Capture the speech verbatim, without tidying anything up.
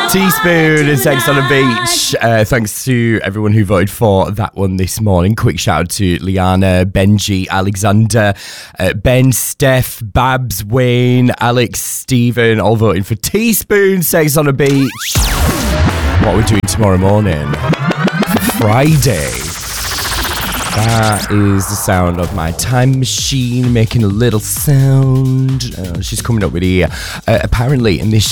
Teaspoon and Sex on the Beach. Uh, thanks to everyone who voted for that one this morning. Quick shout out to Liana, Benji, Alexander, uh, Ben, Steph, Babs, Wayne, Alex, Stephen, all voting for Teaspoon, Sex on the Beach. What we're doing tomorrow morning for Friday. That is the sound of my time machine making a little sound. Uh, she's coming up with here. Uh, apparently, in this